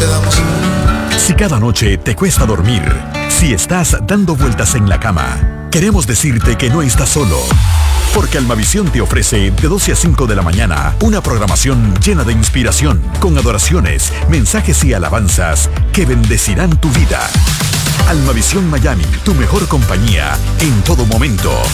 te damos. Si cada noche te cuesta dormir, si estás dando vueltas en la cama, queremos decirte que no estás solo. Porque Almavisión te ofrece de 12 a 5 de la mañana una programación llena de inspiración, con adoraciones, mensajes y alabanzas que bendecirán tu vida. Almavisión Miami, tu mejor compañía en todo momento.